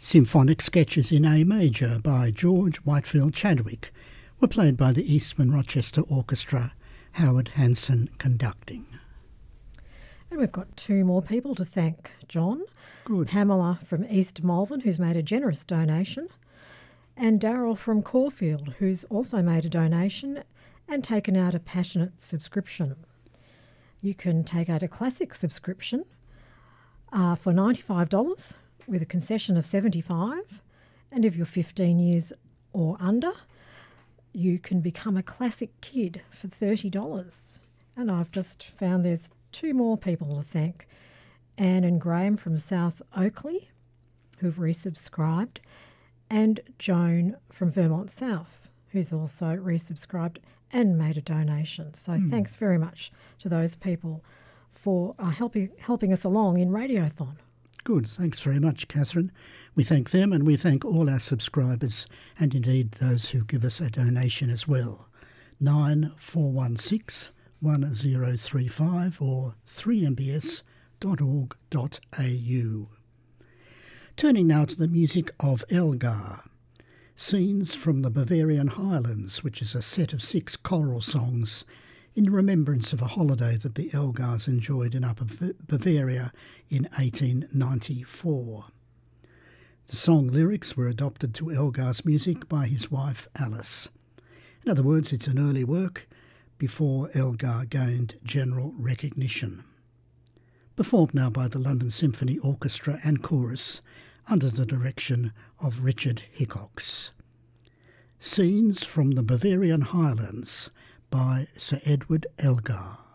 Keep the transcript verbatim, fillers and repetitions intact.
Symphonic sketches in A major by George Whitefield Chadwick were played by the Eastman Rochester Orchestra, Howard Hanson conducting. And we've got two more people to thank, John. Good. Pamela from East Malvern, who's made a generous donation, and Daryl from Caulfield, who's also made a donation and taken out a Passionate subscription. You can take out a classic subscription uh, for ninety-five dollars with a concession of seventy-five dollars, and if you're fifteen years or under, you can become a classic kid for thirty dollars. And I've just found there's two more people to thank. Anne and Graham from South Oakley, who've resubscribed, and Joan from Vermont South, who's also resubscribed and made a donation. So mm. thanks very much to those people for uh, helping helping us along in Radiothon. Good. Thanks very much, Catherine. We thank them and we thank all our subscribers and indeed those who give us a donation as well. nine four one six, one zero three five or three m b s dot org dot a u. Turning now to the music of Elgar. Scenes from the Bavarian Highlands, which is a set of six choral songs in remembrance of a holiday that the Elgars enjoyed in Upper Bavaria in eighteen ninety-four. The song lyrics were adopted to Elgar's music by his wife Alice. In other words, it's an early work before Elgar gained general recognition. Performed now by the London Symphony Orchestra and Chorus under the direction of Richard Hickox. Scenes from the Bavarian Highlands by Sir Edward Elgar.